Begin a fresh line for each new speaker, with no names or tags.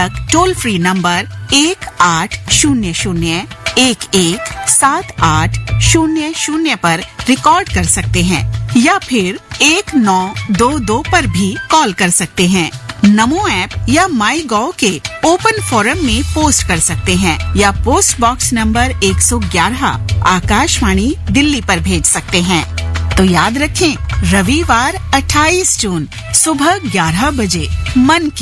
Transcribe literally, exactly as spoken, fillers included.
तक toll free number एक आठ शून्य शून्य एक एक सात आठ शून्य शून्य पर रिकॉर्ड कर सकते हैं या फिर एक नौ दो दो पर भी कॉल कर सकते हैं। नमो ऐप या माई गॉव के ओपन फोरम में पोस्ट कर सकते हैं या पोस्ट बॉक्स नंबर एक सौ ग्यारह आकाशवाणी दिल्ली पर भेज सकते हैं। तो याद रखें, रविवार अट्ठाईस जून सुबह ग्यारह बजे मन की